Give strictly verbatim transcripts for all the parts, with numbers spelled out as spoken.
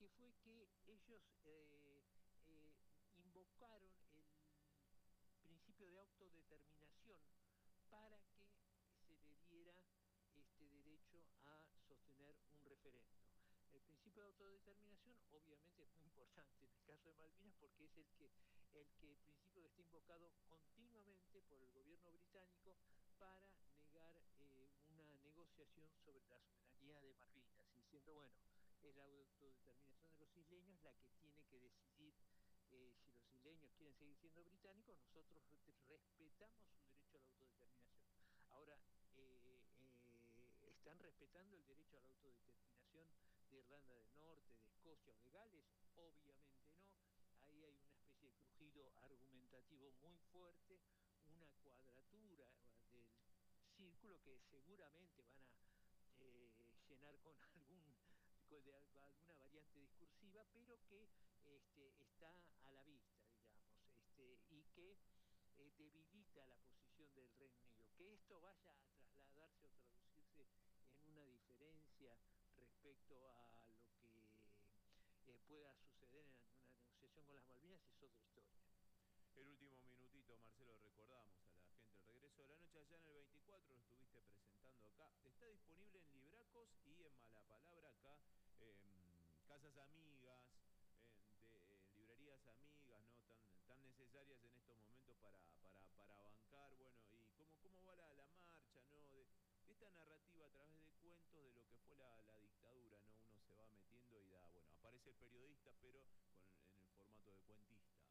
que fue que ellos eh, eh, invocaron el principio de autodeterminación para que se le diera este derecho a sostener un referendo. El principio de autodeterminación obviamente es muy importante en el caso de Malvinas porque es el que el que el principio que está invocado continuamente por el gobierno británico para negar eh, una negociación sobre la soberanía de Malvinas, diciendo, bueno, es la autodeterminación de los isleños la que tiene que decidir eh, si los isleños quieren seguir siendo británicos, nosotros respetamos su derecho a la autodeterminación. Ahora, eh, eh, ¿están respetando el derecho a la autodeterminación de Irlanda del Norte, de Escocia o de Gales? Obviamente no. Ahí hay una especie de crujido argumentativo muy fuerte, una cuadratura del círculo que seguramente van a eh, llenar con algún de alguna variante discursiva, pero que este, está a la vista, digamos, este, y que eh, debilita la posición del Reino Unido. Que esto vaya a trasladarse o traducirse en una diferencia respecto a lo que eh, pueda suceder en una negociación con las Malvinas es otra historia. El último minutito, Marcelo, recordamos a la gente el regreso de la noche allá en el veinticuatro, lo estuviste presentando acá. Está disponible en Libracos y en Malapalabra acá, eh, Casas Amigas, eh, de eh, librerías amigas, ¿no? Tan, tan necesarias en estos momentos para, para, para bancar, bueno, y cómo, cómo va la, la marcha, ¿no? De, de esta narrativa a través de cuentos de lo que fue la, la dictadura, ¿no? Uno se va metiendo y da, bueno, aparece el periodista, pero con, en el formato de cuentista.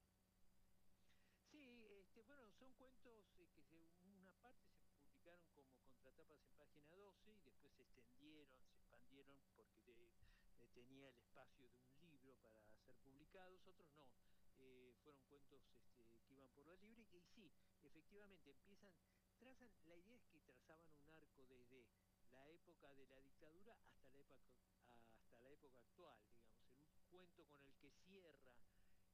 Sí, este, bueno, son cuentos eh, que se, una parte se publicaron como contratapas en página doce y después se extendieron, se expandieron porque de, eh, tenía el espacio de un libro para ser publicados, otros no, eh, fueron cuentos este, que iban por la libre y, y sí, efectivamente empiezan, trazan, la idea es que trazaban un arco desde la época de la dictadura hasta la época, hasta la época actual, digamos, el cuento con el que cierra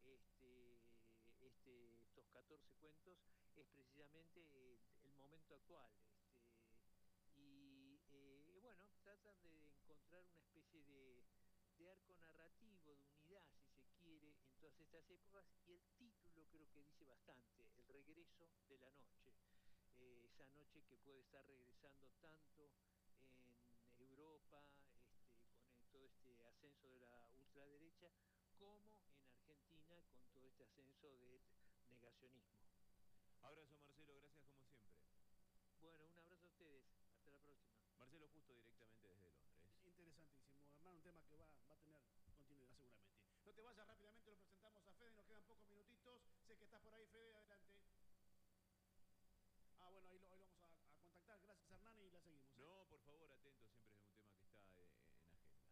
este, este, estos catorce cuentos es precisamente el, el momento actual. Este, y eh, bueno, tratan de encontrar una especie de, de arco narrativo, de unidad, si se quiere, en todas estas épocas, y el título creo que dice bastante, El regreso de la noche, eh, esa noche que puede estar regresando tanto en Europa, este, con eh, todo este ascenso de la ultraderecha, como en Argentina con todo este ascenso del negacionismo. Abrazo, Marcelo, gracias como siempre. Bueno, un abrazo a ustedes. Hasta la próxima. Marcelo Justo directamente desde Londres. Interesantísimo, hermano, un tema que va, va a tener continuidad seguramente. No te vayas rápidamente, lo presentamos a Fede, nos quedan pocos minutitos. Sé que estás por ahí, Fede.